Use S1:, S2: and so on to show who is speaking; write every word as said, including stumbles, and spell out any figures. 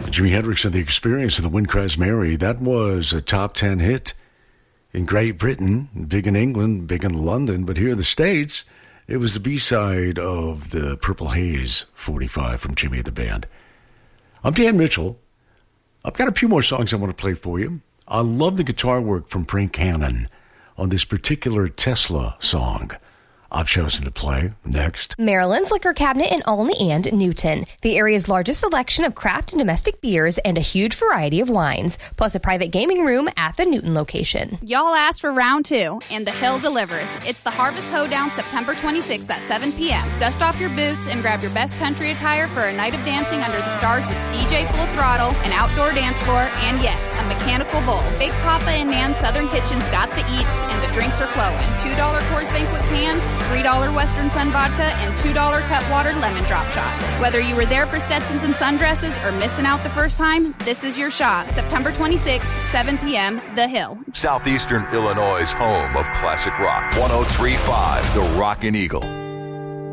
S1: Jimi Hendrix and the Experience of the Wind Cries Mary. That was a top ten hit in Great Britain, big in England, big in London, but here in the States, it was the B-side of the Purple Haze forty-five from Jimmy and the Band. I'm Dan Mitchell. I've got a few more songs I want to play for you. I love the guitar work from Frank Hannon on this particular Tesla song I've chosen to play next.
S2: Maryland's Liquor Cabinet in Olney and Newton. The area's largest selection of craft and domestic beers and a huge variety of wines, plus a private gaming room at the Newton location.
S3: Y'all asked for round two, and the Hill delivers. It's the Harvest Hoedown September twenty-sixth at seven p.m. Dust off your boots and grab your best country attire for a night of dancing under the stars with D J Full Throttle, an outdoor dance floor, and yes, a mechanical bull. Big Papa and Nan's Southern Kitchen's got the eats, and the drinks are flowing. two dollar Coors Banquet cans, three dollar Western Sun Vodka, and two dollar Cutwater Lemon Drop shots. Whether you were there for Stetsons and sundresses or missing out the first time, this is your shot. September twenty-sixth, seven p.m., The Hill.
S4: Southeastern Illinois' home of classic rock. one oh three point five, The Rockin' Eagle.